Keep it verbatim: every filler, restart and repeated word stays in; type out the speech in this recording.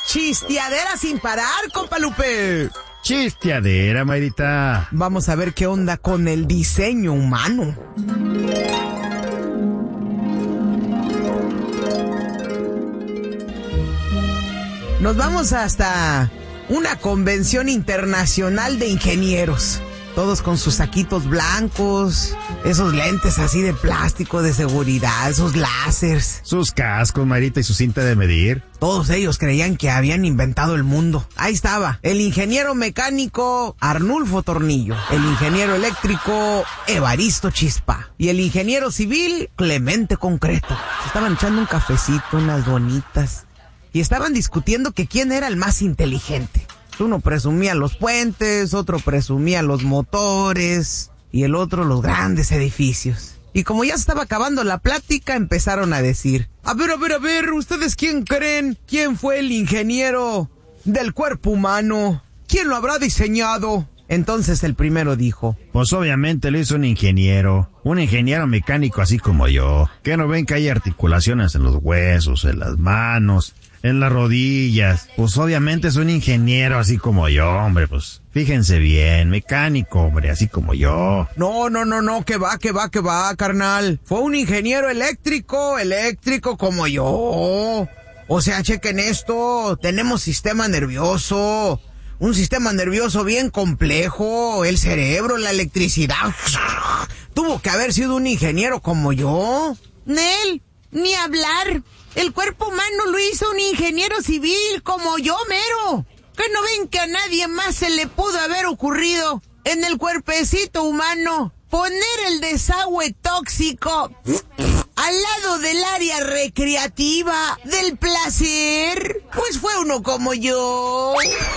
Chisteadera sin parar, compa Lupe. Chisteadera, Mayrita. Vamos a ver qué onda con el diseño humano. Nos vamos hasta una convención internacional de ingenieros. Todos con sus saquitos blancos, esos lentes así de plástico de seguridad, esos láseres. Sus cascos, Mayrita, y su cinta de medir. Todos ellos creían que habían inventado el mundo. Ahí estaba, el ingeniero mecánico Arnulfo Tornillo, el ingeniero eléctrico Evaristo Chispa y el ingeniero civil Clemente Concreto. Se estaban echando un cafecito, unas bonitas, y estaban discutiendo que quién era el más inteligente. Uno presumía los puentes, otro presumía los motores y el otro los grandes edificios. Y como ya se estaba acabando la plática, empezaron a decir: A ver, a ver, a ver, ¿ustedes quién creen? ¿Quién fue el ingeniero del cuerpo humano? ¿Quién lo habrá diseñado? Entonces el primero dijo: Pues obviamente lo hizo un ingeniero, un ingeniero mecánico así como yo. ¿Qué no ven que hay articulaciones en los huesos, en las manos, en las rodillas? Pues obviamente es un ingeniero así como yo, hombre, pues fíjense bien, mecánico, hombre, así como yo. No, no, no, no, que va, que va, que va, carnal. Fue un ingeniero eléctrico, eléctrico como yo. O sea, chequen esto, tenemos sistema nervioso, un sistema nervioso bien complejo, el cerebro, la electricidad. Tuvo que haber sido un ingeniero como yo. Nel, ni hablar. El cuerpo humano lo hizo un ingeniero civil como yo, mero. ¿Que no ven que a nadie más se le pudo haber ocurrido en el cuerpecito humano poner el desagüe tóxico al lado del área recreativa del placer? Pues fue uno como yo.